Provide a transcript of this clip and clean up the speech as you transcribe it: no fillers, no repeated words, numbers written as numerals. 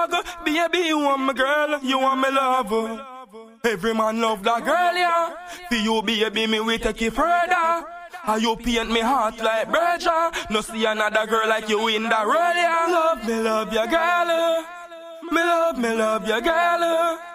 Baby, you want my girl, you want me lover. Every man love that girl, yeah. For you, baby, me we take it further. And you paint me heart like Berger. No see another girl like you in the world, yeah. Love me, love your girl. Me love your girl.